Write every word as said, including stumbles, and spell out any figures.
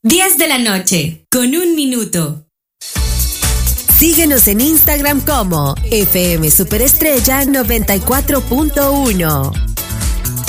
diez de la noche, con un minuto. Síguenos en Instagram como F M Superestrella noventa y cuatro punto uno.